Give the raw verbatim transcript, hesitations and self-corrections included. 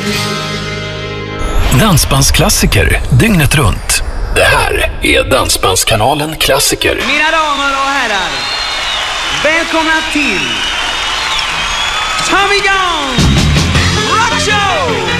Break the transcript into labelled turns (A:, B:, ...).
A: Dansbandsklassiker dygnet runt. Det här är Dansbandskanalen Klassiker.
B: Mina damer och herrar, välkomna till Tommy John!